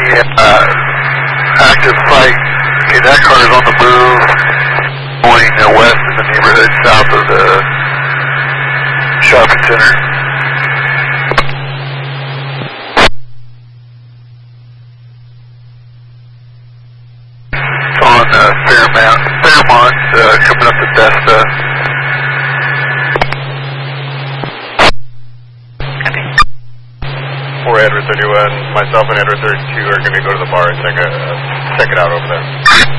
Active fight. Okay, that car is on the move, going west in the neighborhood, south of the shopping center. It's on Fairmont, coming up to Vesta. 4 Edward 31, myself and Edward 32 are going to go to the bar and check it out over there.